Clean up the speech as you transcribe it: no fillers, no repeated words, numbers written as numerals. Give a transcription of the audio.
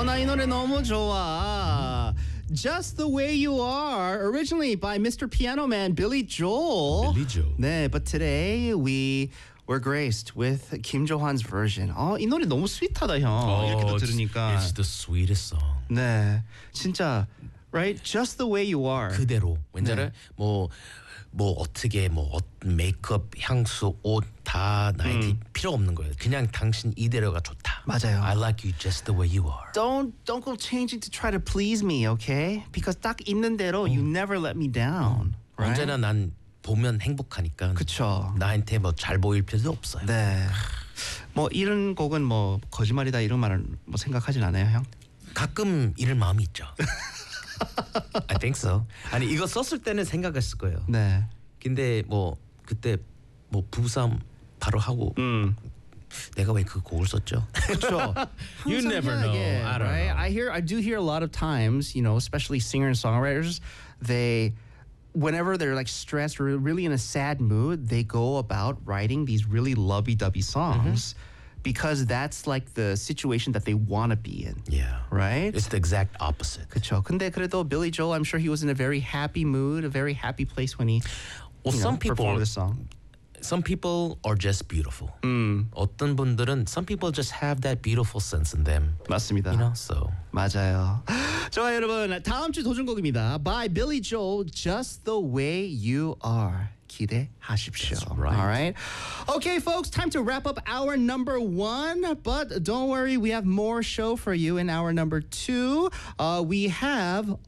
나 이 노래 너무 좋아. Just the Way You Are, originally by Mr. Piano Man Billy Joel. Billy Joel. 네, but today we were graced with Kim Jo-han's version. 이 노래 너무 스윗하다, 형. 이렇게 또 들으니까. It's the sweetest song. 네, 진짜 right? Just the way you are. 그대로. 왠지 뭐 어떻게 메이크업, 향수, 옷 다 나한테 필요 없는 거예요. 그냥 당신 이대로가 좋다. 맞아요. I like you just the way you are. Don't go changing to try to please me, okay? Because 딱 있는 대로 you never let me down. Right? 언제나 난 보면 행복하니까. 그쵸. 나한테 뭐 잘 보일 필요도 없어요. 네. 뭐 이런 곡은 뭐 거짓말이다 이런 말은 뭐 생각하진 않아요, 형? 가끔 이럴 마음이 있죠. I think so. 아니 이거 썼을 때는 생각했을 거예요. 네. 근데 뭐 그때 뭐 부부싸움 바로 하고 내가 왜 그 곡을 썼죠? 그렇죠. You never know. I don't right? know. I do hear a lot of times, you know, especially singer and songwriters, whenever they're like stressed or really in a sad mood, they go about writing these really lovey-dovey songs because that's like the situation that they want to be in. Yeah. Right? It's the exact opposite. 그렇죠. 근데 그래도 Billy Joel, I'm sure he was in a very happy mood, a very happy place when he performed the song. Some people are just beautiful. 어떤 분들은 some people just have that beautiful sense in them. 맞습니다. You know, so. 맞아요. 좋아요, 여러분. 다음 주 도전곡입니다. By Billy Joel, Just the Way You Are. 기대하십시오. That's right. All right. Okay, folks, time to wrap up hour number 1. But don't worry, we have more show for you in hour number 2. We have